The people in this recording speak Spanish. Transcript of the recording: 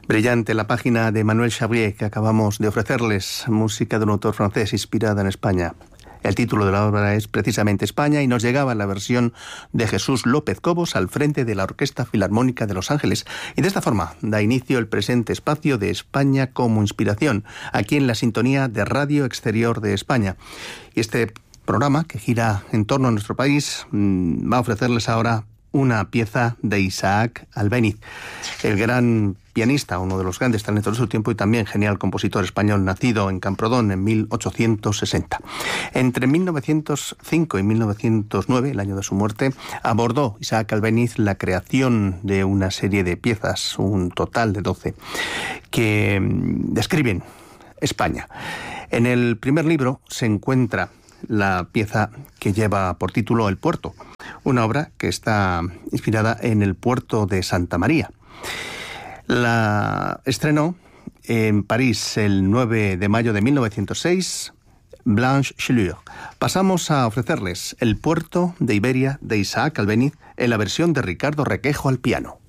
Brillante la página de Manuel Chabrier que acabamos de ofrecerles, música de un autor francés inspirada en España. El título de la obra es precisamente España y nos llegaba la versión de Jesús López Cobos al frente de la Orquesta Filarmónica de Los Ángeles. Y de esta forma da inicio el presente espacio de España como inspiración, aquí en la sintonía de Radio Exterior de España. Y este programa, que gira en torno a nuestro país, va a ofrecerles ahora una pieza de Isaac Albéniz, el gran pianista, uno de los grandes talentos de su tiempo y también genial compositor español, nacido en Camprodón en 1860. Entre 1905 y 1909, el año de su muerte, abordó Isaac Albéniz la creación de una serie de piezas, un total de 12, que describen España. En el primer libro se encuentra la pieza que lleva por título El Puerto, una obra que está inspirada en el puerto de Santa María. La estrenó en París el 9 de mayo de 1906 Blanche Chelure. Pasamos a ofrecerles El Puerto de Iberia de Isaac Albéniz en la versión de Ricardo Requejo al piano.